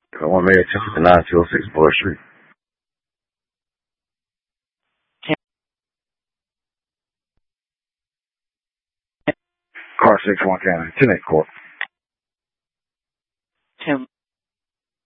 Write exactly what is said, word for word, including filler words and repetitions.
one Mary two nine two oh six Bush Street. Car six one County, ten eight Court. Tim.